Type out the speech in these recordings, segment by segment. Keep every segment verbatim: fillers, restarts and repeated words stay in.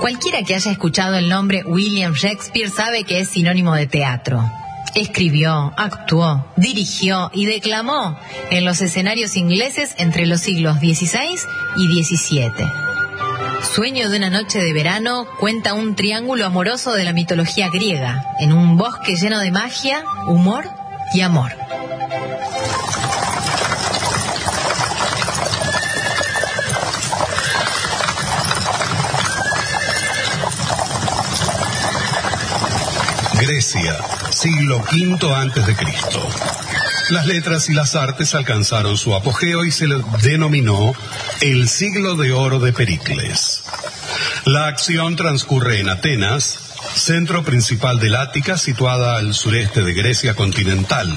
Cualquiera que haya escuchado el nombre William Shakespeare sabe que es sinónimo de teatro. Escribió, actuó, dirigió y declamó en los escenarios ingleses entre los siglos dieciséis y diecisiete. Sueño de una noche de verano cuenta un triángulo amoroso de la mitología griega, en un bosque lleno de magia, humor y amor. Grecia, siglo quinto antes de Cristo. Las letras y las artes alcanzaron su apogeo y se le denominó el siglo de oro de Pericles. La acción transcurre en Atenas, centro principal del Ática, situada al sureste de Grecia continental.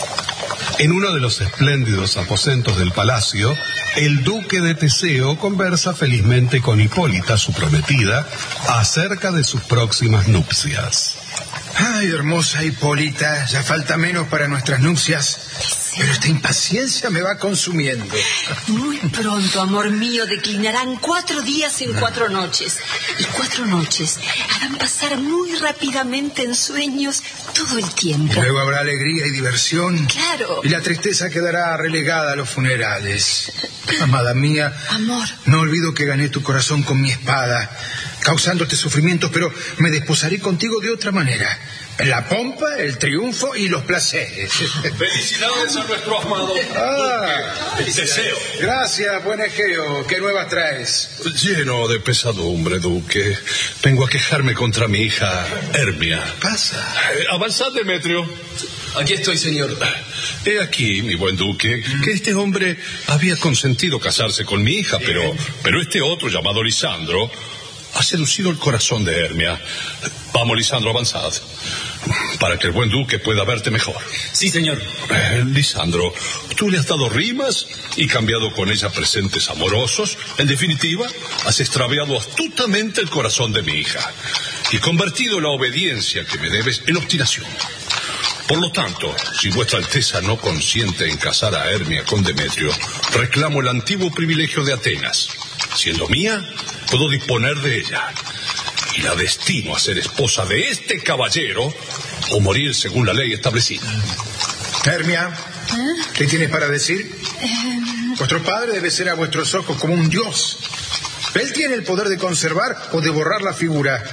En uno de los espléndidos aposentos del palacio, el duque de Teseo conversa felizmente con Hipólita, su prometida, acerca de sus próximas nupcias. Ay, hermosa Hipólita, ya falta menos para nuestras nupcias, pero esta impaciencia me va consumiendo. Muy pronto, amor mío, declinarán cuatro días en cuatro noches. Y cuatro noches harán pasar muy rápidamente en sueños todo el tiempo. Y luego habrá alegría y diversión. Claro. Y la tristeza quedará relegada a los funerales. Amada mía, amor, no olvido que gané tu corazón con mi espada, causándote sufrimientos, pero me desposaré contigo de otra manera. La pompa, el triunfo y los placeres. Felicidades a nuestro amado ah, duque Teseo. Gracias, buen Egeo. ¿Qué nuevas traes? Lleno de pesadumbre, duque. Vengo a quejarme contra mi hija Hermia. Pasa. Eh, avanzad, Demetrio. Aquí estoy, señor. He aquí, mi buen duque, que este hombre había consentido casarse con mi hija, pero, pero este otro, llamado Lisandro, ha seducido el corazón de Hermia. Vamos, Lisandro, avanzad, para que el buen duque pueda verte mejor. Sí, señor. Eh, Lisandro, tú le has dado rimas y cambiado con ella presentes amorosos. En definitiva, has extraviado astutamente el corazón de mi hija y convertido la obediencia que me debes en obstinación. Por lo tanto, si vuestra Alteza no consiente en casar a Hermia con Demetrio, reclamo el antiguo privilegio de Atenas. Siendo mía, puedo disponer de ella. Y la destino a ser esposa de este caballero o morir según la ley establecida. Hermia, ¿Eh? ¿qué tienes para decir? Eh... Vuestro padre debe ser a vuestros ojos como un dios. Él tiene el poder de conservar o de borrar la figura.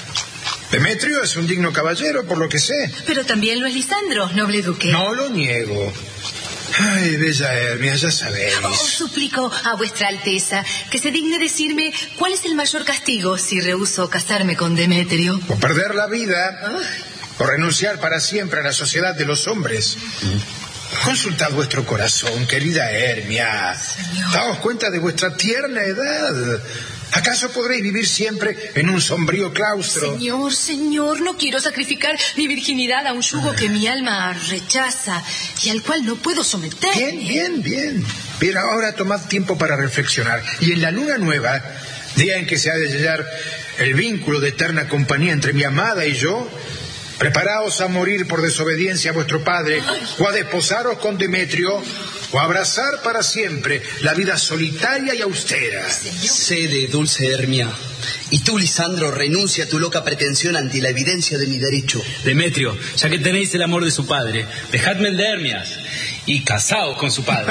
Demetrio es un digno caballero, por lo que sé. Pero también lo es Lisandro, noble duque. No lo niego. Ay, bella Hermia, ya sabéis. Os suplico a vuestra Alteza que se digne decirme cuál es el mayor castigo si rehúso casarme con Demetrio. O perder la vida, ¿Oh? o renunciar para siempre a la sociedad de los hombres. ¿Mm? Consultad vuestro corazón, querida Hermia. Señor. Daos cuenta de vuestra tierna edad. ¿Acaso podréis vivir siempre en un sombrío claustro? Señor, señor, no quiero sacrificar mi virginidad a un yugo que mi alma rechaza y al cual no puedo someterme. Bien, bien, bien. Bien, ahora tomad tiempo para reflexionar. Y en la luna nueva, día en que se ha de sellar el vínculo de eterna compañía entre mi amada y yo, preparaos a morir por desobediencia a vuestro padre, Ay. o a desposaros con Demetrio, o a abrazar para siempre la vida solitaria y austera. Cede, dulce Hermia. Y tú, Lisandro, renuncia a tu loca pretensión ante la evidencia de mi derecho. Demetrio, ya que tenéis el amor de su padre, dejadme el de Hermias y casaos con su padre.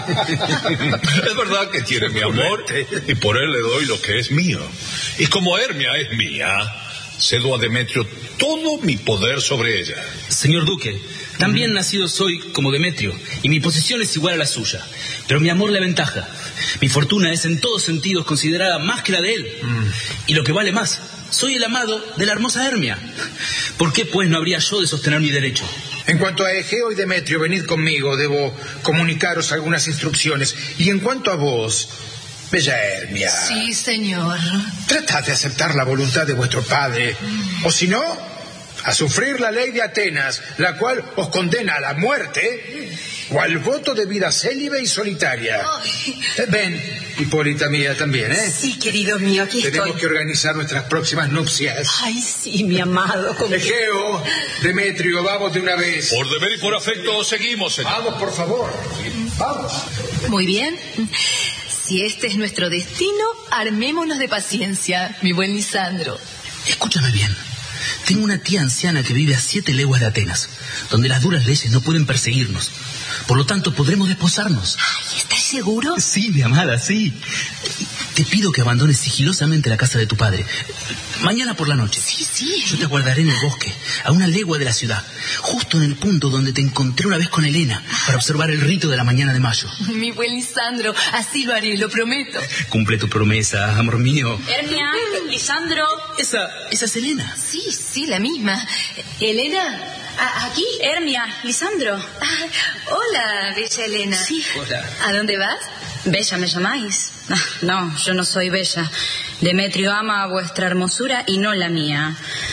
Es verdad que tiene mi amor y por él le doy lo que es mío. Y como Hermia es mía, cedo a Demetrio todo mi poder sobre ella. Señor duque, también nacido soy como Demetrio, y mi posición es igual a la suya. Pero mi amor le aventaja. Mi fortuna es en todos sentidos considerada más que la de él. Mm. Y lo que vale más, soy el amado de la hermosa Hermia. ¿Por qué, pues, no habría yo de sostener mi derecho? En cuanto a Egeo y Demetrio, venid conmigo, debo comunicaros algunas instrucciones. Y en cuanto a vos, bella Hermia. Sí, señor. Tratad de aceptar la voluntad de vuestro padre, mm. o si no, a sufrir la ley de Atenas, la cual os condena a la muerte o al voto de vida célibe y solitaria. Ay. Ven, Hipólita mía, también, ¿eh? Sí, querido mío, aquí Tenemos estoy. que organizar nuestras próximas nupcias. Ay, sí, mi amado. ¿Cómo Egeo, que... Demetrio, vamos de una vez. Por deber y por afecto seguimos, señor. Vamos, por favor. Vamos. Muy bien. Si este es nuestro destino, armémonos de paciencia, mi buen Lisandro. Escúchame bien. Tengo una tía anciana que vive a siete leguas de Atenas, donde las duras leyes no pueden perseguirnos. Por lo tanto, podremos desposarnos. Ay, ¿estás seguro? Sí, mi amada, sí. Te pido que abandones sigilosamente la casa de tu padre. Mañana por la noche. Sí, sí. Yo te aguardaré en el bosque, a una legua de la ciudad, justo en el punto donde te encontré una vez con Helena, para observar el rito de la mañana de mayo. Mi buen Lisandro, así lo haré, lo prometo. Cumple tu promesa, amor mío. Hermia, Lisandro. Esa, esa es Helena. Sí, sí, la misma. Elena, ¿a- ¿aquí? Hermia, Lisandro. Ah, hola, bella Elena. Sí. Hola. ¿A dónde vas? ¿Bella me llamáis? Ah, no, yo no soy bella. Demetrio ama vuestra hermosura y no la mía.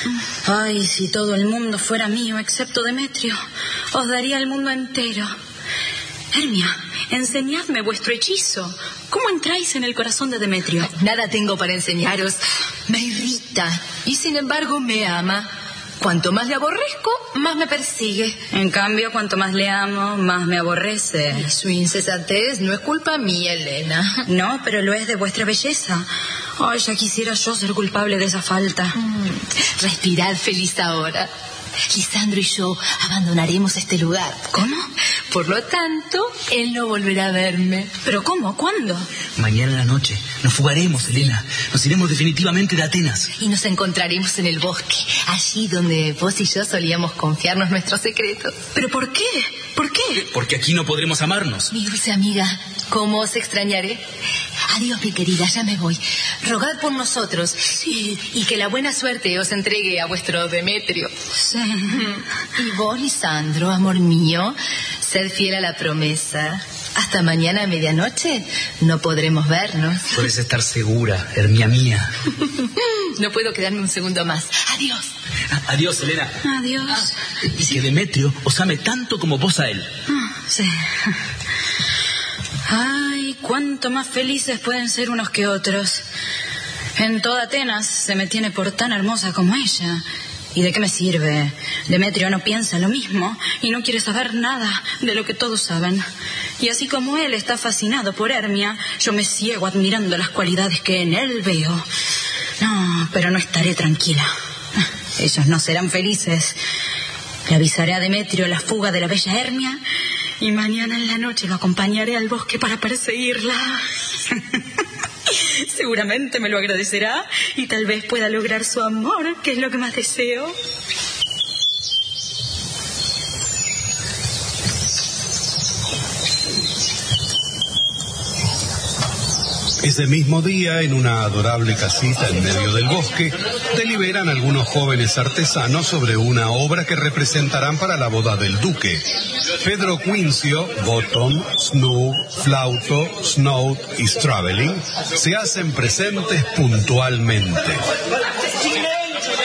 Ay, si todo el mundo fuera mío excepto Demetrio, os daría el mundo entero. Hermia, enseñadme vuestro hechizo. ¿Cómo entráis en el corazón de Demetrio? Nada tengo para enseñaros. Me irrita y sin embargo me ama. Cuanto más le aborrezco, más me persigue. En cambio, cuanto más le amo, más me aborrece. Y su insensatez no es culpa mía, Elena. No, pero lo es de vuestra belleza. Ay, ya quisiera yo ser culpable de esa falta. Mm, respirad feliz ahora. Lisandro y yo abandonaremos este lugar. ¿Cómo? Por lo tanto, él no volverá a verme. ¿Pero cómo? ¿Cuándo? Mañana en la noche nos fugaremos, Helena. Nos iremos definitivamente de Atenas. Y nos encontraremos en el bosque, allí donde vos y yo solíamos confiarnos nuestros secretos. ¿Pero por qué? ¿Por qué? Porque aquí no podremos amarnos. Mi dulce amiga, ¿cómo os extrañaré? Adiós, mi querida, ya me voy. Rogad por nosotros. Sí. Y, y que la buena suerte os entregue a vuestro Demetrio. Sí. Y vos, Lisandro, amor mío, sed fiel a la promesa. Hasta mañana a medianoche no podremos vernos. Puedes estar segura, Hermia mía. No puedo quedarme un segundo más. Adiós. Ah, adiós, Helena. Adiós. Ah, y que Demetrio os ame tanto como vos a él. Ah, sí. Ay, cuánto más felices pueden ser unos que otros. En toda Atenas se me tiene por tan hermosa como ella. ¿Y de qué me sirve? Demetrio no piensa lo mismo y no quiere saber nada de lo que todos saben. Y así como él está fascinado por Hermia, yo me ciego admirando las cualidades que en él veo. No, pero no estaré tranquila. Ellos no serán felices. Le avisaré a Demetrio la fuga de la bella Hermia y mañana en la noche lo acompañaré al bosque para perseguirla. Seguramente me lo agradecerá y tal vez pueda lograr su amor, que es lo que más deseo. Ese mismo día, en una adorable casita en medio del bosque, deliberan algunos jóvenes artesanos sobre una obra que representarán para la boda del duque. Pedro Quincio, Bottom, Snug, Flauto, Snout y Straveling se hacen presentes puntualmente. ¡Silencio!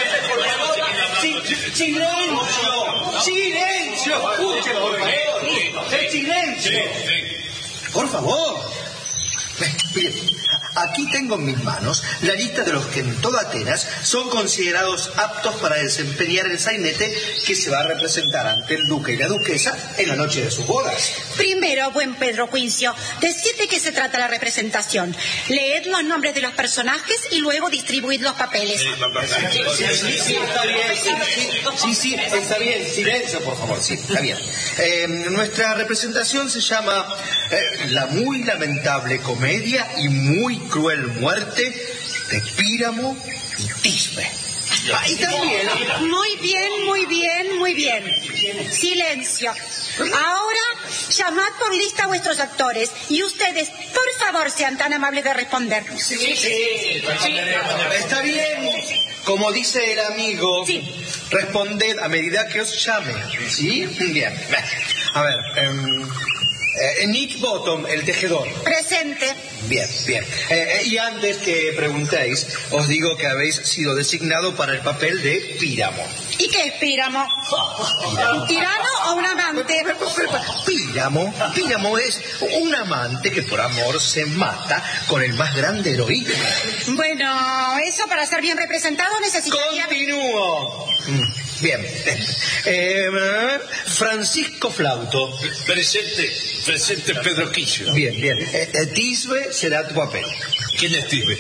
¡Silencio! ¡Escuchen, por favor! ¡Silencio! Por favor. Bien, aquí tengo en mis manos la lista de los que en toda Atenas son considerados aptos para desempeñar el sainete que se va a representar ante el duque y la duquesa en la noche de sus bodas. Primero, buen Pedro Quincio, decid de qué se trata la representación. Leed los nombres de los personajes y luego distribuid los papeles. Sí, sí, sí, está bien. Sí, sí, sí, está bien. Silencio, por favor. Sí, está bien. Eh, nuestra representación se llama eh, La muy lamentable comedia y muy cruel muerte de Píramo y Tisbe. Ah, y también... Muy bien, muy bien, muy bien. Silencio. Ahora, llamad por lista a vuestros actores y ustedes, por favor, sean tan amables de responder. Sí, sí, sí. Está bien. Como dice el amigo, sí. Responded a medida que os llame. ¿Sí? Bien. A ver, um, eh, Nick Bottom, el tejedor. Presente. Bien, bien. Eh, y antes que preguntéis, os digo que habéis sido designado para el papel de Píramo. ¿Y qué es Píramo? ¿Un tirano o un amante? Píramo, Píramo es un amante que por amor se mata con el más grande heroísmo. Bueno, eso para ser bien representado necesitaría... Continúo. Bien. Eh, Francisco Flauto. Presente. Presente Pedro Quisio. Bien, bien. Eh, eh, Tisbe será tu papel. ¿Quién es Tisbe?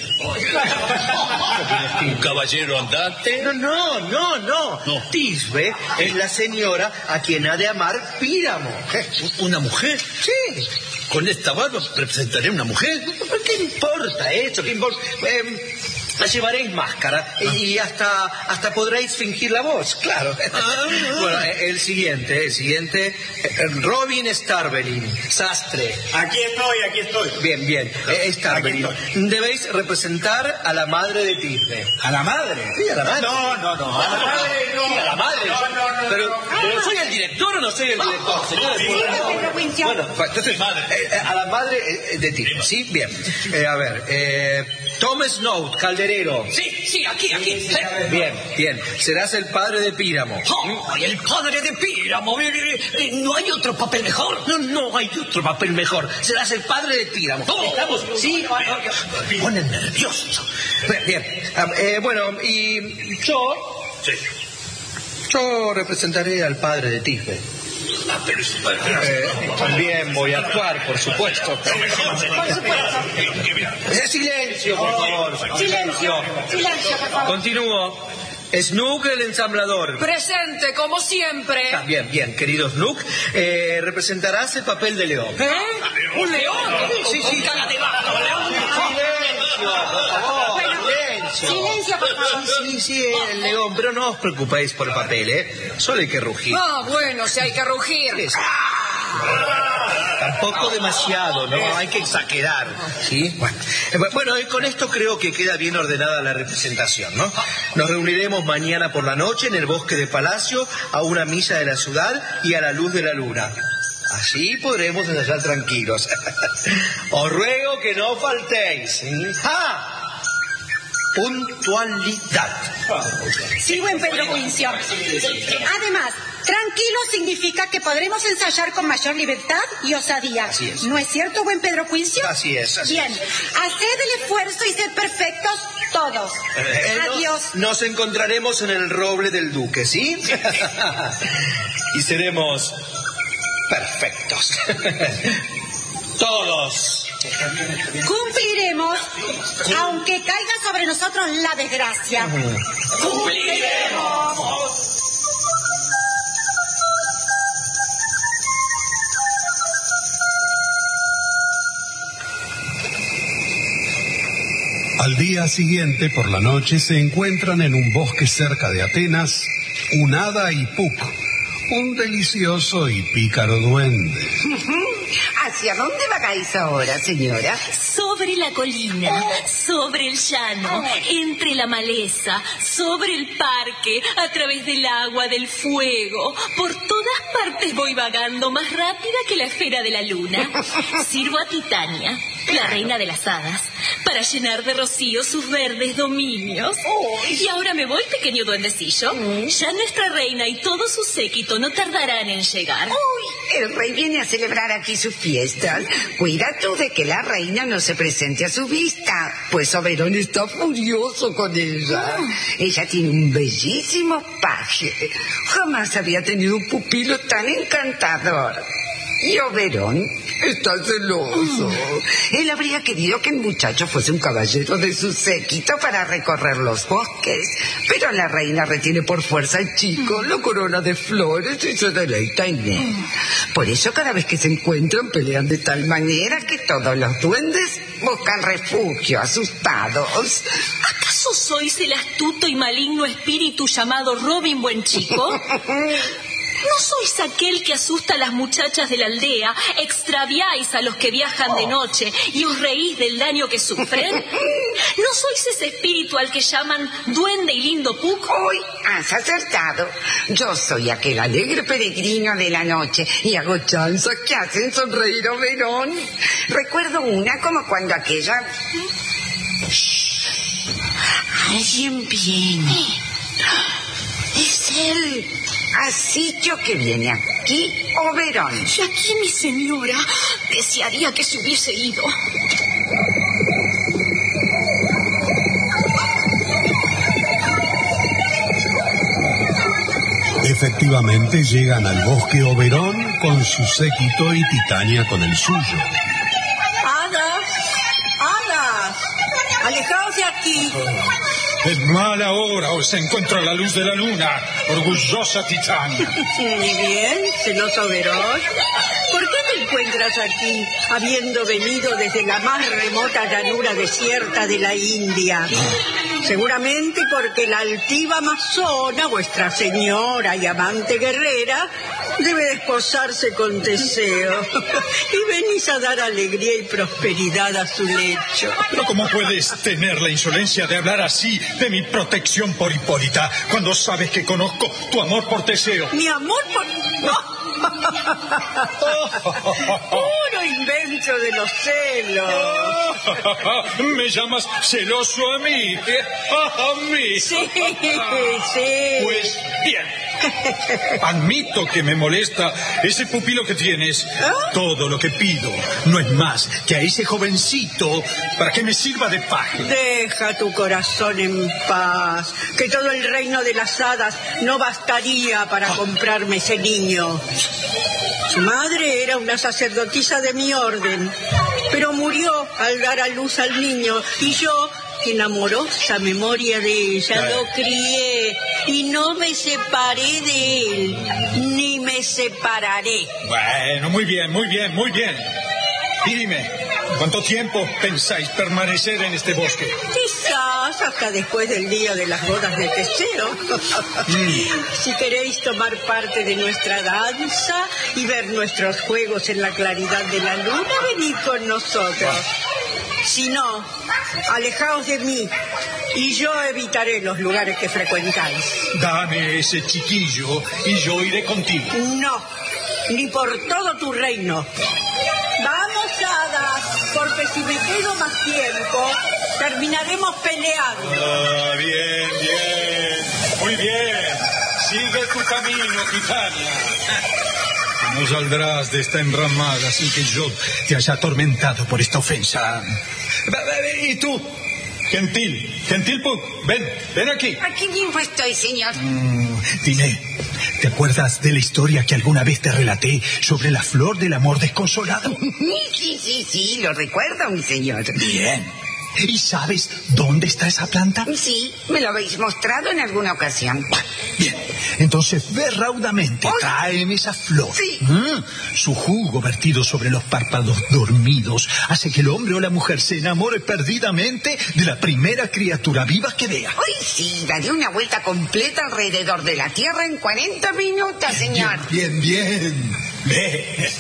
¿Un caballero andante? No, no, no, no. No. Tisbe es la señora a quien ha de amar Píramo. ¿Una mujer? Sí. ¿Con esta barba representaré una mujer? ¿Qué importa eso? ¿Qué importa? Eh, llevaréis máscara y hasta hasta podréis fingir la voz, claro. Bueno, el siguiente, el siguiente, Robin Starbelin, sastre. Aquí estoy, aquí estoy. Bien, bien, eh, Starbelin. Debéis representar a la madre de Tisbe. ¿A la madre? Sí, a la madre. No, no, no. A la madre no. Sí, a la madre. No, no, no. Pero, no. pero ¿soy el director o no soy el director, señores? Sí, Pedro Quincio. Bueno, entonces, eh, a la madre eh, de Tisbe, ¿sí? Bien. Eh, a ver, eh, Tom Snow, calderero. Sí, sí, aquí, aquí. Bien, bien. Serás el padre de Píramo. ¡Ay, el padre de Píramo! ¿No hay otro papel mejor? No, no hay otro papel mejor. Serás el padre de Píramo. Oh. ¿Estamos? Sí. Me ponen nervioso. Bien, bien. Eh, bueno, y yo... Sí. Yo representaré al padre de Tisbe. Ah, pero es padre. Eh, también voy a actuar, por supuesto. Por supuesto. Eh, silencio, por favor. Silencio, silencio, por favor. Continúo. Snook, el ensamblador. Presente, como siempre. Ah, bien, bien, querido Snook. Eh, representarás el papel de león. ¿Eh? ¿Un león? Sí, sí. Con cara de vaca, león. Silencio, por favor. Silencio. Silencio, por favor. Sí, sí, sí, el león. Pero no os preocupéis por el papel, ¿eh? Solo hay que rugir. Ah, bueno, si hay que rugir. Sí, sí. Tampoco demasiado, ¿no? Hay que exagerar, ¿sí? Bueno, eh, bueno, y con esto creo que queda bien ordenada la representación, ¿no? Nos reuniremos mañana por la noche en el bosque de Palacio a una milla de la ciudad y a la luz de la luna. Así podremos ensayar tranquilos. Os ruego que no faltéis. ¡Ah! Puntualidad. Sí, buen Pedro Quincio. Además, tranquilo significa que podremos ensayar con mayor libertad y osadía. Así es. ¿No es cierto, buen Pedro Quincio? Así es, así Bien, es. haced el esfuerzo y sed perfectos todos. Eh, Adiós. Nos, nos encontraremos en el roble del duque, ¿sí? Y seremos perfectos. Todos. Cumpliremos, aunque caiga sobre nosotros la desgracia. ¡Cumpliremos! Al día siguiente, por la noche, se encuentran en un bosque cerca de Atenas un hada y Puck, un delicioso y pícaro duende. ¿Hacia dónde vagáis ahora, señora? Sobre la colina, sobre el llano, entre la maleza, sobre el parque, a través del agua, del fuego. Por todas partes voy vagando más rápida que la esfera de la luna. Sirvo a Titania, la reina de las hadas, para llenar de rocío sus verdes dominios. Y ahora me voy, pequeño duendecillo. Ya nuestra reina y todo su séquito no tardarán en llegar. Uy, el rey viene a celebrar aquí sus fiestas. Cuida tú de que la reina no se presente a su vista, pues Oberón está furioso con ella. Ella tiene un bellísimo paje. Jamás había tenido un pupilo tan encantador. Y Oberón está celoso. Él habría querido que el muchacho fuese un caballero de su séquito para recorrer los bosques. Pero la reina retiene por fuerza al chico, lo corona de flores y se deleita en él. Por eso cada vez que se encuentran pelean de tal manera que todos los duendes buscan refugio, asustados. ¿Acaso sois el astuto y maligno espíritu llamado Robin Buenchico? ¿No sois aquel que asusta a las muchachas de la aldea, extraviáis a los que viajan de noche y os reís del daño que sufren? ¿No sois ese espíritu al que llaman duende y lindo Puck? Uy, has acertado. Yo soy aquel alegre peregrino de la noche y hago chanzas que hacen sonreír a Oberón. Recuerdo una como cuando aquella... Shh. Alguien viene. Es él. Así yo que viene aquí, Oberón. Y aquí mi señora desearía que se hubiese ido. Efectivamente llegan al bosque Oberón con su séquito y Titania con el suyo. ¡Hadas! ¡Hadas! ¡Alejaos de aquí! En mala hora os encuentro a la luz de la luna, orgullosa Titania. Muy bien, celoso Oberón. ¿Por qué te encuentras aquí, habiendo venido desde la más remota llanura desierta de la India? Seguramente porque la altiva amazona, vuestra señora y amante guerrera, debe desposarse con Teseo. Y venís a dar alegría y prosperidad a su lecho. Pero ¿cómo puedes tener la insolencia de hablar así de mi protección por Hipólita, cuando sabes que conozco tu amor por Teseo? ¿Mi amor por...? ¡No! Puro invento de los celos. ¿Me llamas celoso a mí? ¿A mí? Sí, sí. Pues bien. Admito que me molesta ese pupilo que tienes. ¿Ah? Todo lo que pido no es más que a ese jovencito para que me sirva de paje. Deja tu corazón en paz, que todo el reino de las hadas no bastaría para comprarme ese niño. Su madre era una sacerdotisa de mi orden, pero murió al dar a luz al niño, y yo, en amorosa memoria de ella, lo crié y no me separé de él, ni me separaré. Bueno, muy bien, muy bien, muy bien. Y dime, ¿cuánto tiempo pensáis permanecer en este bosque? Quizás hasta después del día de las bodas de Teseo. Mm. Si queréis tomar parte de nuestra danza y ver nuestros juegos en la claridad de la luna, venid con nosotros. Si no, alejaos de mí y yo evitaré los lugares que frecuentáis. Dame ese chiquillo y yo iré contigo. No, ni por todo tu reino. Vamos, hadas, porque si me quedo más tiempo, terminaremos peleando. Ah, bien, bien, muy bien. Sigue tu camino, Titania. No saldrás de esta enramada sin que yo te haya atormentado por esta ofensa. ¿Y tú? Gentil, Gentil Puck, ven, ven aquí. Aquí mismo estoy, señor. Mm, dime, ¿te acuerdas de la historia que alguna vez te relaté sobre la flor del amor desconsolado? Sí, sí, sí, lo recuerdo, mi señor. Bien. ¿Y sabes dónde está esa planta? Sí, me lo habéis mostrado en alguna ocasión. Bien, entonces ve raudamente, tráeme esa flor. Sí. Mm, su jugo vertido sobre los párpados dormidos hace que el hombre o la mujer se enamore perdidamente de la primera criatura viva que vea. Ay, sí, daré una vuelta completa alrededor de la Tierra en cuarenta minutos, señor. Bien, bien, bien. Ve.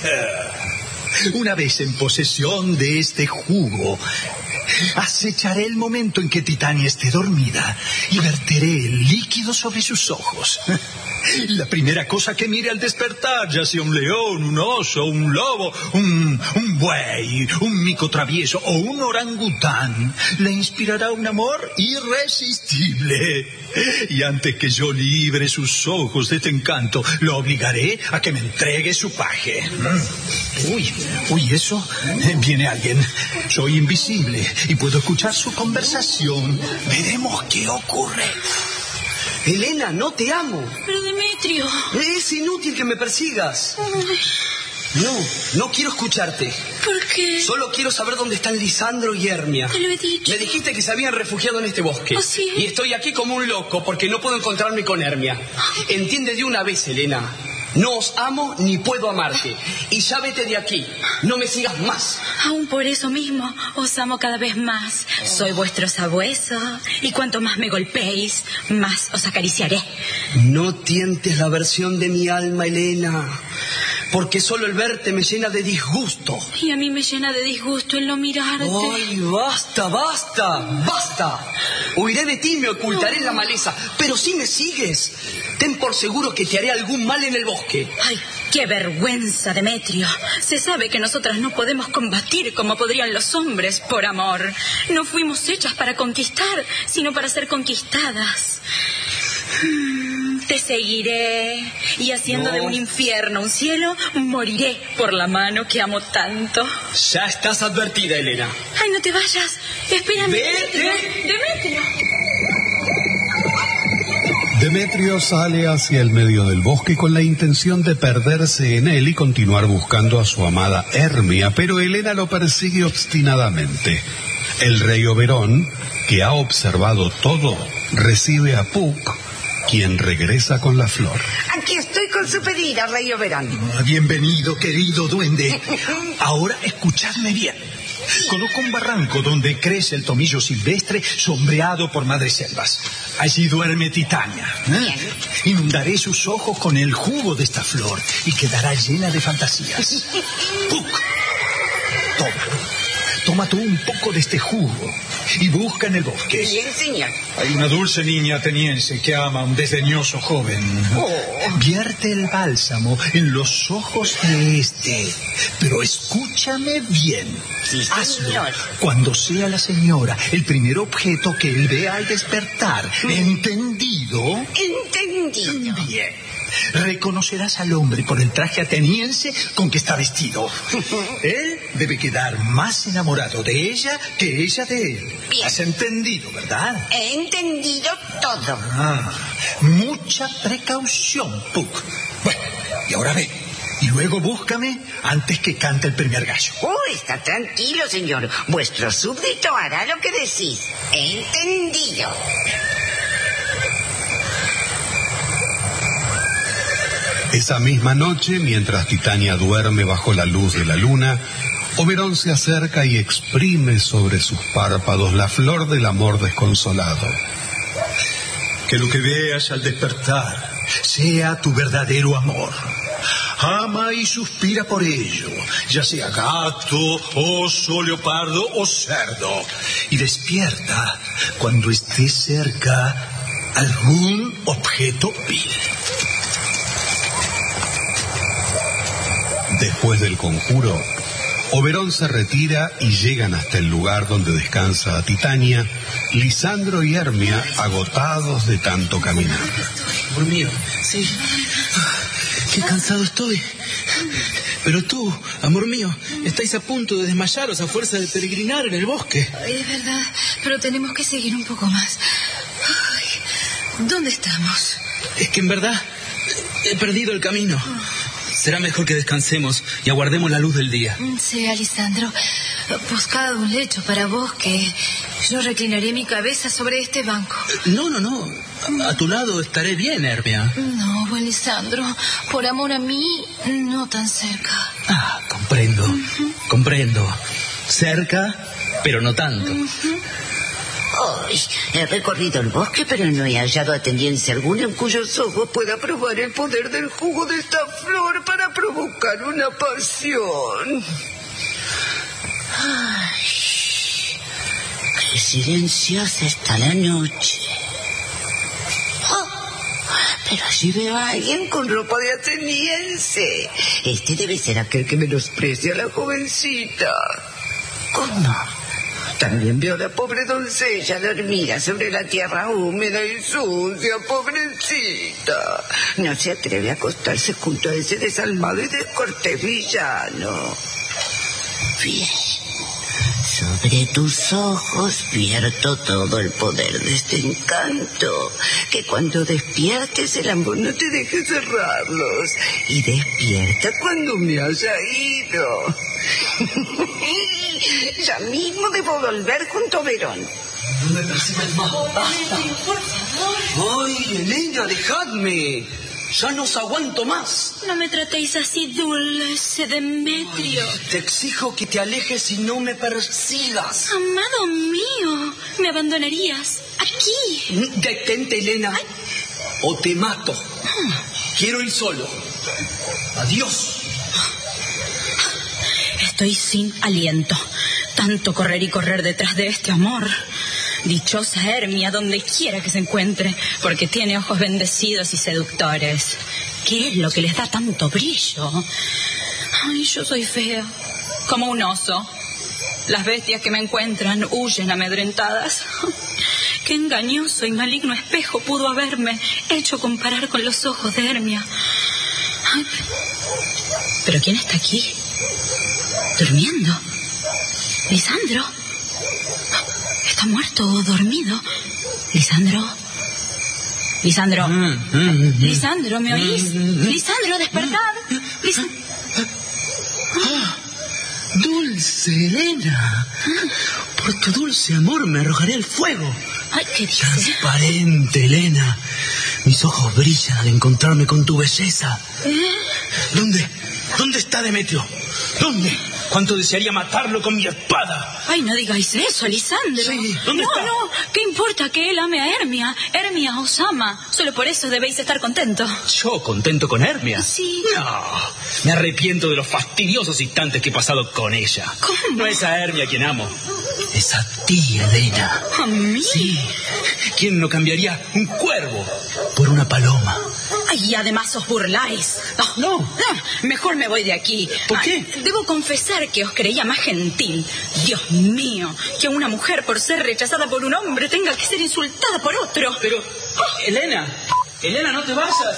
Una vez en posesión de este jugo, acecharé el momento en que Titania esté dormida y verteré el líquido sobre sus ojos. La primera cosa que mire al despertar, ya sea un león, un oso, un lobo, un, un buey, un mico travieso o un orangután, le inspirará un amor irresistible. Y antes que yo libre sus ojos de este encanto, lo obligaré a que me entregue su paje. Uy, uy, eso, viene alguien. Soy invisible y puedo escuchar su conversación. Veremos qué ocurre. Helena, no te amo. Pero Demetrio... Es inútil que me persigas. No, no quiero escucharte. ¿Por qué? Solo quiero saber dónde están Lisandro y Hermia. Te lo he dicho. Me dijiste que se habían refugiado en este bosque. ¿Oh, sí? Y estoy aquí como un loco porque no puedo encontrarme con Hermia. Entiende de una vez, Helena. No os amo ni puedo amarte. Y ya vete de aquí. No me sigas más. Aún por eso mismo os amo cada vez más. Soy vuestro sabueso. Y cuanto más me golpeéis, más os acariciaré. No tientes la versión de mi alma, Helena. Porque solo el verte me llena de disgusto. Y a mí me llena de disgusto el no mirarte. ¡Ay, basta, basta, basta! Huiré de ti y me ocultaré en la maleza. Pero si me sigues, ten por seguro que te haré algún mal en el bosque. ¡Ay, qué vergüenza, Demetrio! Se sabe que nosotras no podemos combatir como podrían los hombres por amor. No fuimos hechas para conquistar, sino para ser conquistadas. Te seguiré y haciendo No. de un infierno un cielo, moriré por la mano que amo tanto. Ya estás advertida, Helena. Ay, no te vayas. Espérame, Vete. Demetrio. Demetrio. Demetrio sale hacia el medio del bosque con la intención de perderse en él y continuar buscando a su amada Hermia, pero Helena lo persigue obstinadamente. El rey Oberón, que ha observado todo, recibe a Puck, quien regresa con la flor. Aquí estoy con su pedido, rey Oberón. Bienvenido, querido duende. Ahora escuchadme bien. Conozco un barranco donde crece el tomillo silvestre sombreado por madreselvas. Allí duerme Titania. ¿eh? Inundaré sus ojos con el jugo de esta flor y quedará llena de fantasías. Puck, toma. Toma tú un poco de este jugo y busca en el bosque. Bien, señor. Hay una dulce niña ateniense que ama a un desdeñoso joven. Oh. Vierte el bálsamo en los ojos de este. Pero escúchame bien. Sí, Hazlo señor. cuando sea la señora el primer objeto que él vea al despertar. ¿Entendido? Entendido. Bien. Reconocerás al hombre por el traje ateniense con que está vestido. Él debe quedar más enamorado de ella que ella de él. Bien. ¿Has entendido, verdad? He entendido todo. Ah, mucha precaución, Puck. Bueno, y ahora ve. Y luego búscame antes que cante el primer gallo. Oh, está tranquilo, señor. Vuestro súbdito hará lo que decís. He entendido. Esa misma noche, mientras Titania duerme bajo la luz de la luna, Oberón se acerca y exprime sobre sus párpados la flor del amor desconsolado. Que lo que veas al despertar sea tu verdadero amor. Ama y suspira por ello, ya sea gato, oso, leopardo o cerdo. Y despierta cuando esté cerca algún objeto vil. Después del conjuro, Oberón se retira y llegan hasta el lugar donde descansa Titania, Lisandro y Hermia, agotados de tanto caminar. Amor mío, sí. Qué cansado estoy. Pero tú, amor mío, estáis a punto de desmayaros a fuerza de peregrinar en el bosque. Ay, es verdad, pero tenemos que seguir un poco más. Ay, ¿dónde estamos? Es que en verdad he perdido el camino. Será mejor que descansemos y aguardemos la luz del día. Sí, Alisandro. Buscad un lecho para vos que yo reclinaré mi cabeza sobre este banco. No, no, no. A, a tu lado estaré bien, Hermia. No, buen Lisandro. Por amor a mí, no tan cerca. Ah, comprendo. Uh-huh. Comprendo. Cerca, pero no tanto. Uh-huh. Ay, he recorrido el bosque, pero no he hallado ateniense alguno en cuyos ojos pueda probar el poder del jugo de esta flor para provocar una pasión. Ay, qué silenciosa está la noche. Oh, pero allí veo a alguien con ropa de ateniense. Este debe ser aquel que menosprecia a la jovencita. ¿Cómo? También veo a la pobre doncella dormida sobre la tierra húmeda y sucia, pobrecita. No se atreve a acostarse junto a ese desalmado y descortés villano. Bien. Sobre tus ojos vierto todo el poder de este encanto. Que cuando despiertes el amor no te deje cerrarlos. Y despierta cuando me haya ido. Ya mismo debo volver junto a Oberón. No me persigas más. ¡Basta! ¡Por favor! ¡Ay, Helena, dejadme! ¡Ya no os aguanto más! No me tratéis así, dulce Demetrio. Ay, te exijo que te alejes y no me persigas. Amado mío, me abandonarías aquí. Detente, Helena, Ay. o te mato. Quiero ir solo. Adiós. Estoy sin aliento. Tanto correr y correr detrás de este amor. Dichosa Hermia donde quiera que se encuentre, porque tiene ojos bendecidos y seductores. ¿Qué es lo que les da tanto brillo? Ay, yo soy fea, como un oso. Las bestias que me encuentran huyen amedrentadas. Qué engañoso y maligno espejo pudo haberme hecho comparar con los ojos de Hermia. Ay, ¿pero quién está aquí? ¿Durmiendo? ¿Lisandro? ¿Está muerto o dormido? ¿Lisandro? Lisandro. Mm, mm, Lisandro, ¿me oís? Mm, Lisandro, despertad. Lis- Ah, dulce Elena. Por tu dulce amor me arrojaré al fuego. Ay, ¿qué dice? Transparente, Elena. Mis ojos brillan al encontrarme con tu belleza. ¿Eh? ¿Dónde? ¿Dónde está Demetrio? ¿Dónde? ¿Cuánto desearía matarlo con mi espada? Ay, no digáis eso, Lisandro. Sí, ¿dónde no, está? no, ¿qué importa que él ame a Hermia? Hermia os ama. Solo por eso debéis estar contentos. ¿Yo contento con Hermia? Sí. No, me arrepiento de los fastidiosos instantes que he pasado con ella. ¿Cómo? No es a Hermia quien amo, es a ti, Elena. ¿A mí? Sí. ¿Quién no cambiaría un cuervo por una paloma? Ay, y además os burláis. Ah, No. ah, mejor me voy de aquí. ¿Por Ay, qué? debo confesar que os creía más gentil. Dios mío, que una mujer por ser rechazada por un hombre tenga que ser insultada por otro. Pero, Elena, Elena, no te vayas.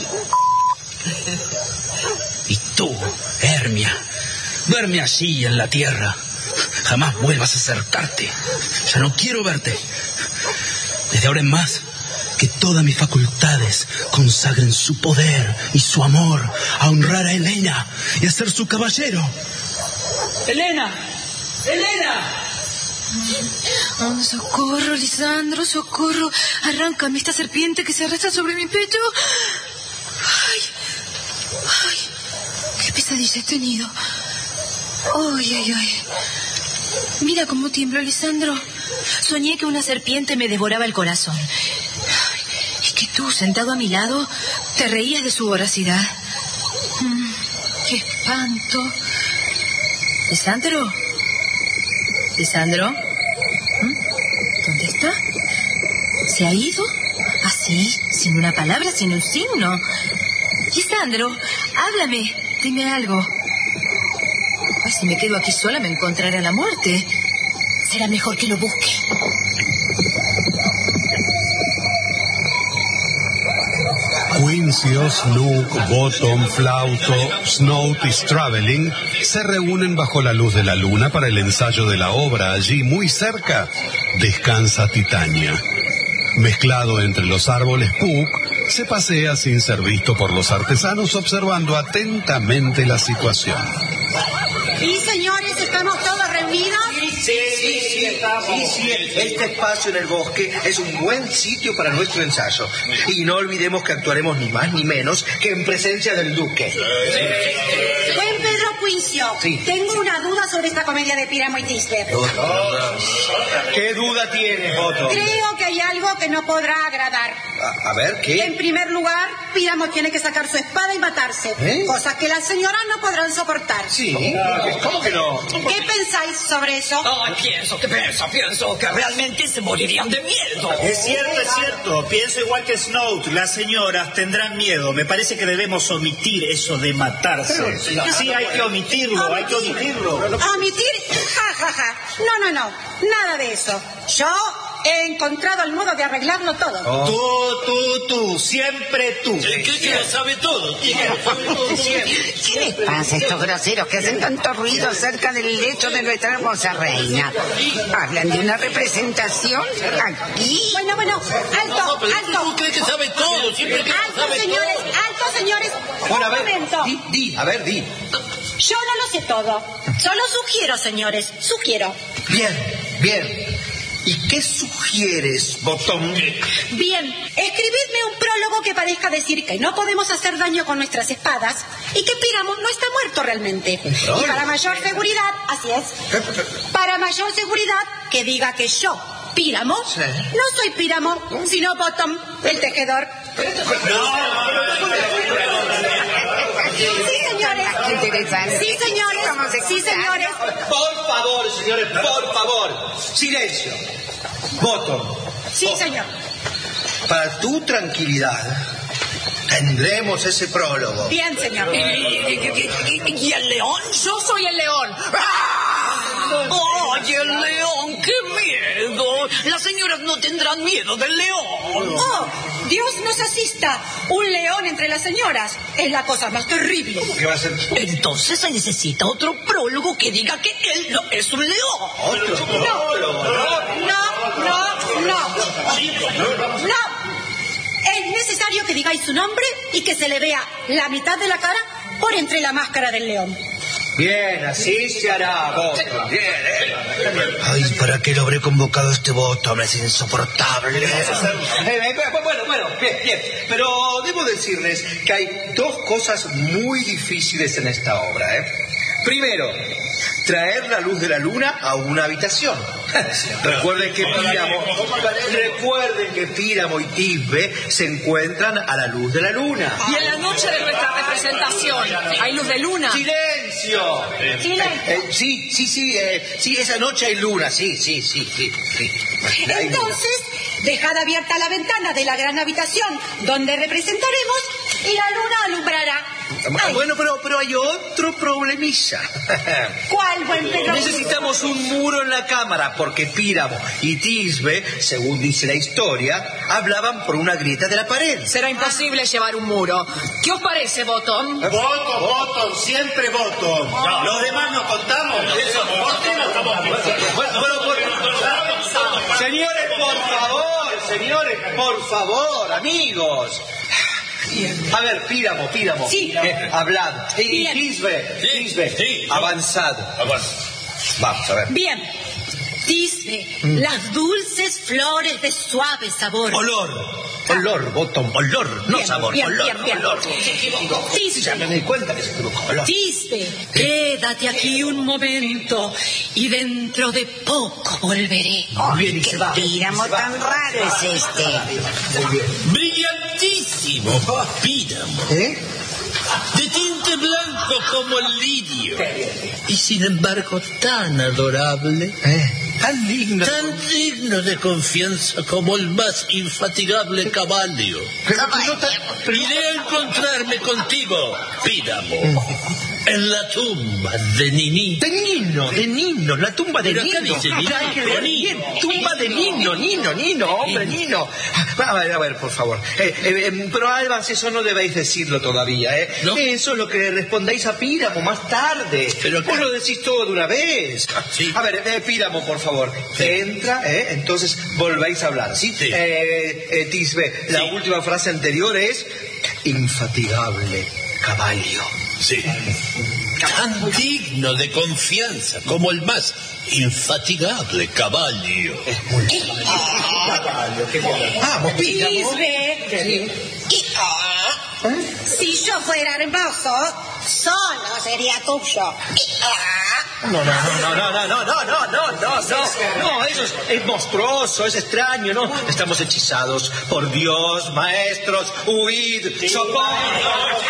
Y tú, Hermia, duerme allí en la tierra. Jamás vuelvas a acercarte. Ya no quiero verte. Desde ahora en más, que todas mis facultades consagren su poder y su amor a honrar a Elena y a ser su caballero. ¡Elena! ¡Elena! Oh, socorro, Lisandro, socorro. Arráncame esta serpiente que se arrastra sobre mi pecho. Ay, ay, qué pesadilla he tenido. Ay, ay, ay. Mira cómo tiemblo, Lisandro. Soñé que una serpiente me devoraba el corazón. Ay, y que tú, sentado a mi lado, te reías de su voracidad. Mm, ¡Qué espanto! ¿Lisandro? ¿Lisandro? ¿Mm? ¿Dónde está? ¿Se ha ido? ¿Así? ¿Sin una palabra? ¿Sin un signo? Lisandro, háblame. Dime algo. Ay, si me quedo aquí sola me encontrará la muerte. Será mejor que lo busque. Quincio, Snook, Bottom, Flauto, Snout y Straveling se reúnen bajo la luz de la luna para el ensayo de la obra. Allí, muy cerca, descansa Titania. Mezclado entre los árboles, Puck se pasea sin ser visto por los artesanos, observando atentamente la situación. ¿Y señores, estamos todos reunidos? Sí, sí, sí, estamos. Sí, sí, este espacio en el bosque es un buen sitio para nuestro ensayo. Y no olvidemos que actuaremos ni más ni menos que en presencia del duque. Buen Pedro Quincio, Sí. tengo una duda sobre esta comedia de Píramo y Tisbe. ¿Qué duda tienes, Otto? Creo que hay algo que no podrá agradar. A, a ver, En ¿qué? primer lugar, Píramo tiene que sacar su espada y matarse, ¿Eh? cosas que las señoras no podrán soportar. Sí. ¿Cómo que no? ¿Qué pensáis sobre eso? Ay, pienso, que pienso, pienso que realmente se morirían de miedo. Es cierto, es cierto. Pienso igual que Snout. Las señoras tendrán miedo. Me parece que debemos omitir eso de matarse. Sí, hay que omitirlo, hay que omitirlo. ¿Omitir? Ja, ja, ja. No, no, no. Nada de eso. Yo he encontrado el modo de arreglarlo todo. Tú, tú, tú. Siempre tú. ¿Qué que lo sabe todo? ¿Qué que lo sabe todo? ¿Qué les pasa a estos groseros que hacen tanto ruido cerca del lecho de nuestra hermosa reina? ¿Hablan de una representación aquí? Bueno, bueno, alto, alto. ¿Tú crees que sabe todo? Siempre que lo Alto, sabe señores, todo. alto, señores. Bueno, a Un ver, momento. di, di, a ver, di. Yo no lo sé todo. Solo sugiero, señores. Sugiero. Bien, bien. ¿Y qué sugieres, Botón? Bien, escribidme un prólogo que parezca decir que no podemos hacer daño con nuestras espadas y que Píramo no está muerto realmente. Y para mayor seguridad, así es, para mayor seguridad, que diga que yo, Píramo, Sí. no soy Píramo, sino Bottom, el tejedor. Sí, señores. Qué interesante. Sí, señores. Vamos a Sí, escuchar. señores. Por favor, señores, por favor. Silencio. Bottom. Sí, señor. Para tu tranquilidad, tendremos ese prólogo. Bien, señor. ¿Y, y- y- y el león? Yo soy el león. ¡Ay, el león! ¡Qué miedo! Las señoras no tendrán miedo del león. Oh, Dios nos asista. Un león entre las señoras es la cosa más terrible. ¿Qué va a ser? Entonces se necesita otro prólogo que diga que él no es un león. Otro prólogo. No, no, no. No. digáis su nombre y que se le vea la mitad de la cara por entre la máscara del león. Bien, así se hará, Bottom. Bien, eh. Ay, ¿para qué lo habré convocado a este Bottom? Es insoportable. Eh, eh, bueno, bueno, bien, bien. Pero debo decirles que hay dos cosas muy difíciles en esta obra, ¿eh? Primero, traer la luz de la luna a una habitación. Recuerden que Píramo, recuerden que Píramo y Tisbe se encuentran a la luz de la luna. Y en la noche de nuestra representación, ¿hay luz de luna? ¡Silencio! Silencio. Eh, sí, sí, sí, eh, sí, esa noche hay luna, sí, sí, sí, sí. sí. Hay luna. Entonces, dejad abierta la ventana de la gran habitación donde representaremos y la luna alumbrará. Ay. Bueno, pero, pero hay otro problemilla. ¿Cuál, buen Pedro? Necesitamos un muro en la cámara porque Píramo y Tisbe, según dice la historia, hablaban por una grieta de la pared. Será imposible llevar un muro. ¿Qué os parece, Bottom? Bottom, Bottom, siempre Bottom. No. Los demás no contamos. ¿Por qué no estamos bueno, bueno, por... Señores, por favor, señores, por favor, amigos. A ver, Píramo, Píramo, sí. eh, hablad. Y Tisbe, Sí. Tisbe, Sí. avanzad. Vamos a ver. Bien. Tisbe, mm. las dulces flores de suave sabor. Olor, olor, Bottom, olor, no bien, sabor, bien, olor, bien, bien. olor. Tisbe, ya me di cuenta que se equivocó, olor. Tisbe, quédate aquí un momento y dentro de poco volveré. Oh, bien, qué Píramo tan raro es este. Muy bien. Brillantísimo Píramo. ¿Eh? De tinte blanco como el lirio. Y sin embargo tan adorable. ¿Eh? Tan digno. Tan digno de confianza como el más infatigable caballo. Iré a encontrarme contigo, Píramo, en la tumba de Nini. De Nino, de Nino, la tumba de Pero acá Nino. dice Nino, Ya hay que leer Nino. bien, tumba de Nino, Nino, Nino, hombre, Nino. A ver, a ver, por favor. Eh, eh, pero Albans, eso no debéis decirlo todavía, ¿eh? ¿No? Eso es lo que respondáis a Píramo más tarde. Pero vos lo decís todo de una vez. Sí. A ver, eh, Píramo, por favor. Sí. Entra, ¿eh? Entonces volvéis a hablar, ¿sí? Sí. Eh, eh, Tisbe, la Sí. última frase anterior es infatigable caballo. Sí. Tan digno de confianza como el más infatigable caballo. Es muy caballo, qué bueno. Vamos, Píramo. Tisbe, si yo fuera hermoso, solo sería tuyo. No, no, no, no, no, no, no, no, no, no, no, no, eso es, es monstruoso, es extraño, ¿no? Estamos hechizados. Por Dios, maestros, huid, socorro.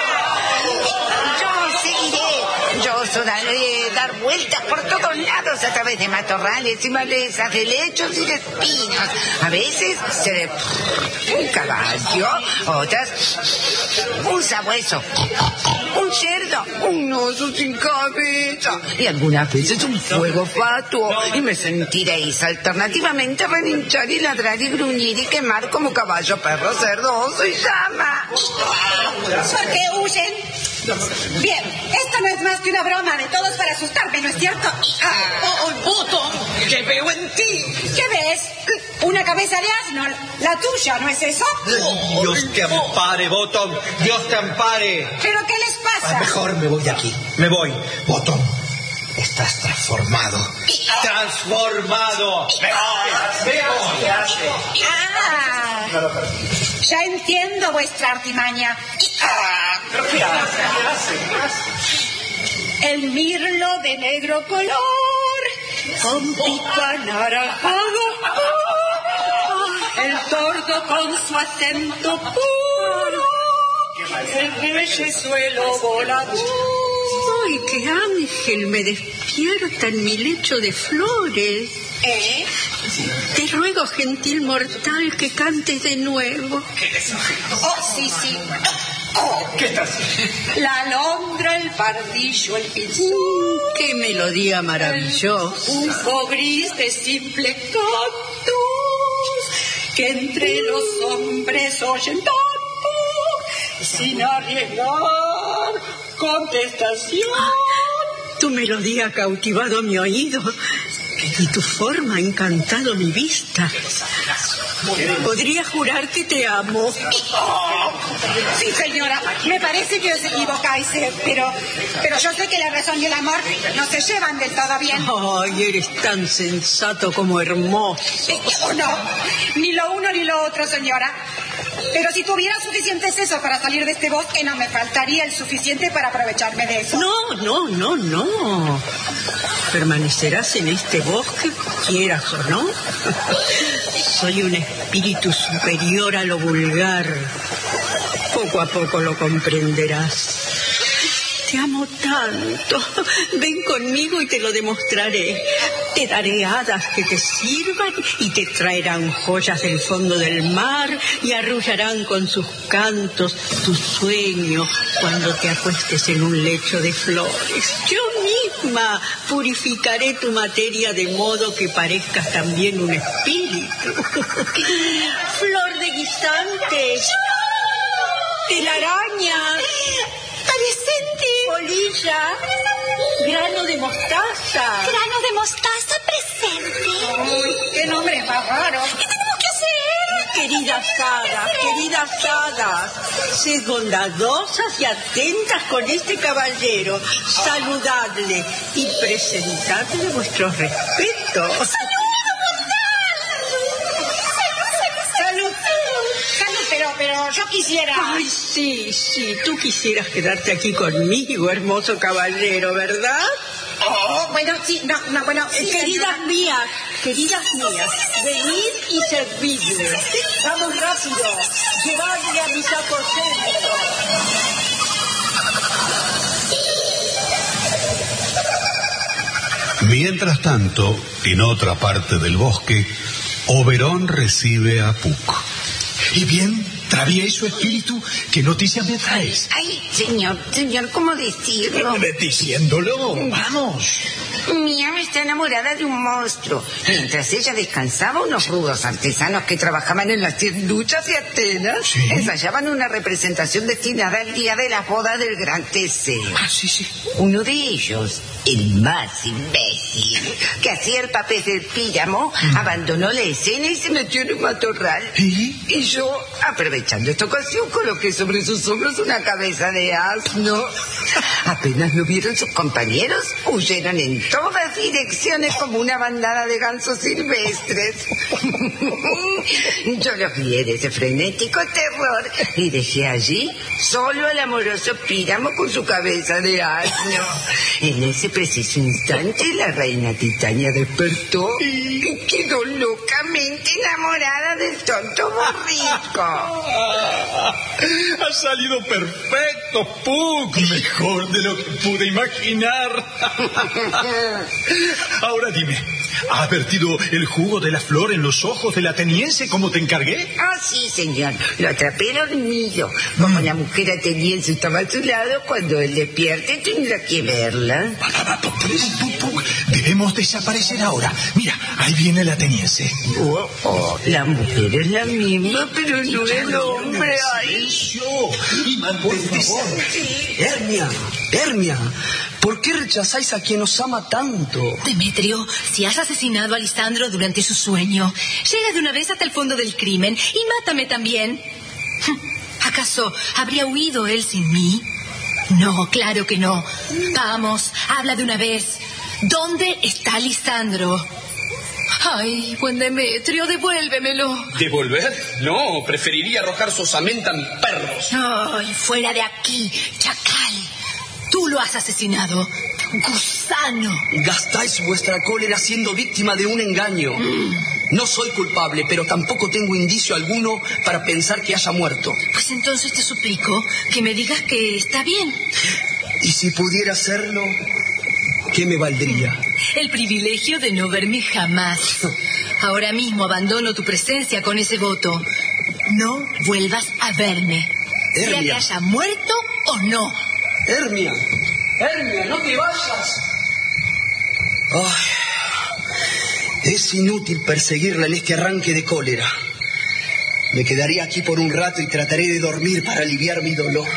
Yo seguiré. Yo os daré dar vueltas por todos lados a través de matorrales y malezas, de lechos y de espinos. A veces seré un caballo, otras un sabueso, un cerdo, un oso sin cabeza y algunas veces un fuego fatuo. Y me sentiréis alternativamente relinchar y ladrar y gruñir y quemar como caballo, perro, cerdo, oso y llama. ¿Por qué huyen? Bien, esto no es más que una broma de todos para asustarme, ¿no es cierto? Ah, ¡Oh, Bottom! ¿Qué veo en ti? ¿qué ves? Una cabeza de asno, la tuya, ¿no es eso? Dios te ampare, Bottom, Dios te ampare. ¿Pero qué les pasa? Mejor me voy de aquí, me voy. Bottom, estás transformado. ¡Transformado! ¡Me voy! ¡Me voy! Ah, ya entiendo vuestra artimaña. Ah, ¿Qué hace? ¿Qué hace? el mirlo de negro color, con pico anaranjado, el tordo con su acento puro, el reyezuelo volador. ¡Ay, qué ángel me despierta en mi lecho de flores! ¿Eh? Te ruego, gentil mortal, que cantes de nuevo. Oh, sí, sí. ¿Qué estás? La alondra, el pardillo, el pinzón. Mm, ¡Qué melodía maravillosa! Un gris de simple cantos que entre los hombres oyen tanto sin arriesgar contestación. Tu melodía ha cautivado mi oído y tu forma ha encantado mi vista. Podría jurar que te amo. Sí, señora, me parece que os equivocáis, eh, pero, pero yo sé que la razón y el amor no se llevan del todo bien. Ay, eres tan sensato como hermoso. Oh, no, ni lo uno ni lo otro, señora. Pero si tuviera suficiente seso para salir de este bosque, no me faltaría el suficiente para aprovecharme de eso. No, no, no, no. Permanecerás en este bosque, quieras o no. Soy un espíritu superior a lo vulgar. Poco a poco lo comprenderás. Te amo tanto. Ven conmigo y te lo demostraré. Te daré hadas que te sirvan y te traerán joyas del fondo del mar y arrullarán con sus cantos tu sueño cuando te acuestes en un lecho de flores. Yo misma purificaré tu materia de modo que parezcas también un espíritu. Flor de guisantes, telaraña, presente, polilla, grano de mostaza. Grano de mostaza presente. Uy, qué nombre más raro. ¿Qué tenemos que hacer? Queridas hadas, queridas hadas, sed bondadosas y atentas con este caballero. Saludadle y presentadle vuestros respetos. Pero, pero yo quisiera... Ay, sí, sí, tú quisieras quedarte aquí conmigo, hermoso caballero, ¿verdad? Oh, bueno, sí, no, no, bueno... Sí, queridas señora. mías, queridas mías, venid y servidle. Vamos rápido, llevadle a mis aposentos. Mientras tanto, en otra parte del bosque, Oberón recibe a Puck. ¿Y bien, travieso espíritu, qué noticias me traes? Ay, señor, señor, ¿cómo decirlo? Eh, Diciéndolo, vamos. Mi ama está enamorada de un monstruo. Mientras ella descansaba, unos rudos artesanos que trabajaban en las tienduchas de Atenas ¿Sí? ensayaban una representación destinada al día de la boda del gran Teseo. Ah, sí, sí. Uno de ellos, el más imbécil, que hacía el papel del Píramo, mm. abandonó la escena y se metió en un matorral. ¿Y? Y yo, aprovechando esta ocasión, coloqué sobre sus hombros una cabeza de asno. Apenas lo vieron sus compañeros, huyeron en todas direcciones como una bandada de gansos silvestres. Yo los guié de ese frenético terror y dejé allí solo al amoroso Píramo con su cabeza de asno. En ese preciso instante, la reina Titania despertó y quedó locamente enamorada del tonto borrico. Ha salido perfecto, Puck. Mejor de lo que pude imaginar. Ahora dime, ¿has vertido el jugo de la flor en los ojos del ateniense como te encargué? Ah, sí, señor. Lo atrapé dormido. Como mm. la mujer ateniense estaba a su lado, cuando él despierte tendrá que verla. Debemos desaparecer ahora. Mira, ahí viene el ateniense. Oh, oh, la mujer es la misma, pero no el hombre. Ay. Y por favor. Hermia, Hermia, ¿por qué rechazáis a quien os ama tanto? Demetrio, si has asesinado a Lisandro durante su sueño, llega de una vez hasta el fondo del crimen y mátame también. ¿Acaso habría huido él sin mí? No, claro que no. Vamos, habla de una vez. ¿Dónde está Lisandro? Ay, buen Demetrio, devuélvemelo. ¿Devolver? No, preferiría arrojar su osamenta a mis perros. Ay, fuera de aquí, chacal. Tú lo has asesinado. Gusano. Gastáis vuestra cólera siendo víctima de un engaño. Mm. No soy culpable, pero tampoco tengo indicio alguno para pensar que haya muerto. Pues entonces te suplico que me digas que está bien. Y si pudiera hacerlo, ¿qué me valdría? El privilegio de no verme jamás. Ahora mismo abandono tu presencia con ese voto. No vuelvas a verme. Hermia. Sea que haya muerto o no. Hermia, Hermia, no te vayas. Ay, es inútil perseguirla en este arranque de cólera. Me quedaré aquí por un rato y trataré de dormir para aliviar mi dolor.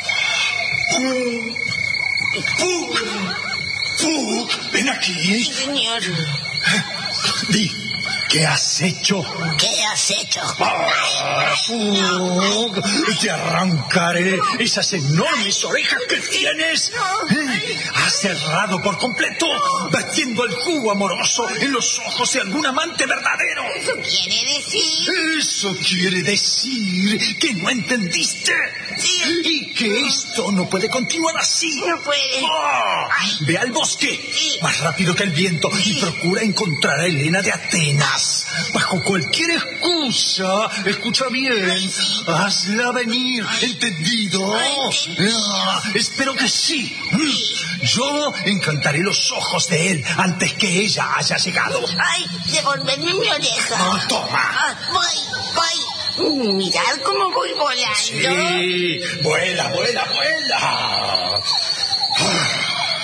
Puck, Puck, ven aquí. Señor. Di, ¿Qué has hecho? ¿Qué has hecho? Ah, oh, te arrancaré esas enormes orejas que tienes. Eh, has cerrado por completo, batiendo el jugo amoroso en los ojos de algún amante verdadero. ¿Eso quiere decir? Eso quiere decir que no entendiste. Sí. Y que esto no puede continuar así. No puede. Oh, ve al bosque, Sí. más rápido que el viento, y procura encontrar a Helena de Atenas. Bajo cualquier excusa, escucha bien, hazla venir, ¿entendido? Ah, espero que sí. Yo encantaré los ojos de él antes que ella haya llegado. Ay, devolverme mi oreja. Ah, toma. Ah, voy, voy. Mirad cómo voy volando. Sí, vuela, vuela, vuela. Ah.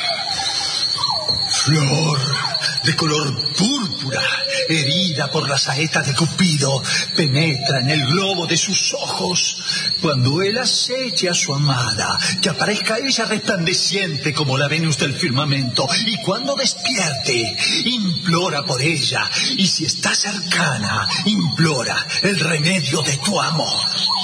Flor de color púrpura, herida por las saetas de Cupido, penetra en el globo de sus ojos. Cuando él aceche a su amada, que aparezca ella resplandeciente como la Venus del firmamento, y cuando despierte, implora por ella, y si está cercana, implora el remedio de tu amor.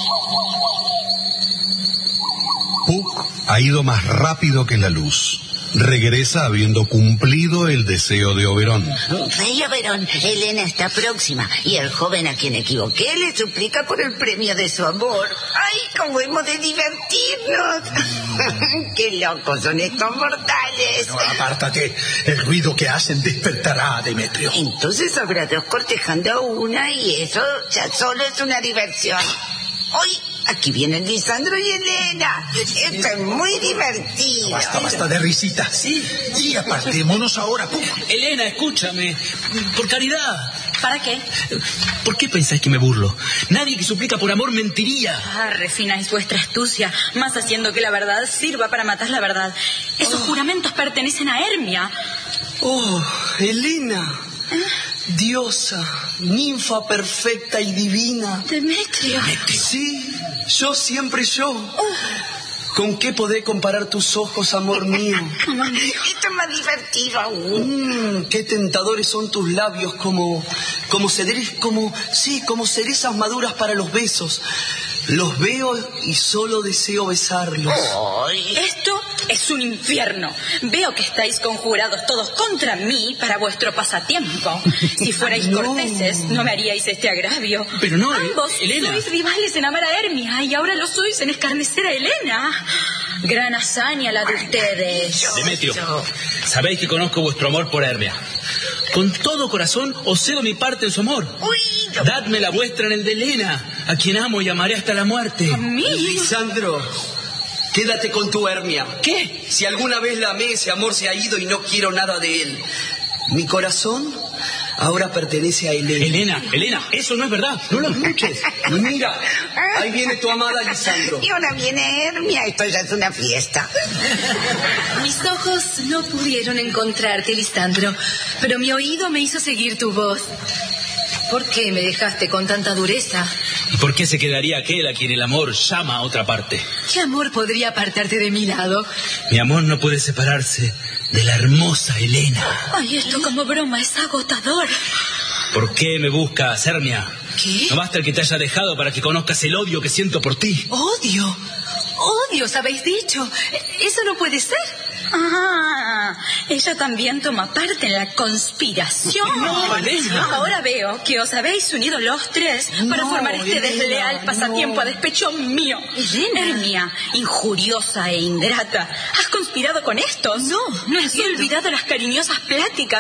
Puck ha ido más rápido que la luz. Regresa habiendo cumplido el deseo de Oberón. Rey Oberón, Helena está próxima y el joven a quien equivoqué le suplica por el premio de su amor. ¡Ay, cómo hemos de divertirnos! ¡Qué locos son estos mortales! No, apártate, el ruido que hacen despertará a Demetrio. Entonces habrá dos cortejando a una y eso ya solo es una diversión. ¡Hoy! Aquí vienen Lisandro y Helena. Esto es muy divertido. Basta, basta de risita. Sí. Y apartémonos ahora. Pum. Helena, escúchame. Por caridad. ¿Para qué? ¿Por qué pensáis que me burlo? Nadie que suplica por amor mentiría. Ah, refináis vuestra astucia, más haciendo que la verdad sirva para matar la verdad. Esos oh. juramentos pertenecen a Hermia. Oh, Helena. ¿Eh? Diosa, ninfa perfecta y divina. Demetrio. Sí, yo siempre yo. Oh. ¿Con qué podré comparar tus ojos, amor mío? Amor mío. Esto es más divertido aún. Mm, qué tentadores son tus labios, como, como, cedre, como, sí, como cerezas maduras para los besos. Los veo y solo deseo besarlos. Oh. Esto es un infierno. Veo que estáis conjurados todos contra mí para vuestro pasatiempo. Si fuerais no. corteses, no me haríais este agravio. Pero no, ambos Helena. sois rivales en amar a Hermia y ahora lo sois en escarnecer a Helena. Gran hazaña la de ustedes. Demetrio, sabéis que conozco vuestro amor por Hermia. Con todo corazón os cedo mi parte en su amor. Uy, no. Dadme la vuestra en el de Helena, a quien amo y amaré hasta la muerte. ¿A mí? Lisandro, quédate con tu Hermia. ¿Qué? Si alguna vez la amé, ese amor se ha ido y no quiero nada de él. Mi corazón ahora pertenece a Helena. Helena, Helena, eso no es verdad. No lo escuches. Mira, ahí viene tu amada Lisandro. Y ahora viene Hermia. Esto ya es una fiesta. Mis ojos no pudieron encontrarte, Lisandro, pero mi oído me hizo seguir tu voz. ¿Por qué me dejaste con tanta dureza? ¿Y por qué se quedaría aquel a quien el amor llama a otra parte? ¿Qué amor podría apartarte de mi lado? Mi amor no puede separarse de la hermosa Helena. Ay, esto como broma es agotador. ¿Por qué me buscas, Hermia? ¿Qué? No basta el que te haya dejado para que conozcas el odio que siento por ti. ¿Odio? ¿Odios habéis dicho? Eso no puede ser. Ah, ella también toma parte en la conspiración. No, Helena. Ahora veo que os habéis unido los tres para No, formar este Helena, desleal pasatiempo no. a despecho mío. Hermia, injuriosa e ingrata, ¿has conspirado con estos? No, ¿No has olvidado las cariñosas pláticas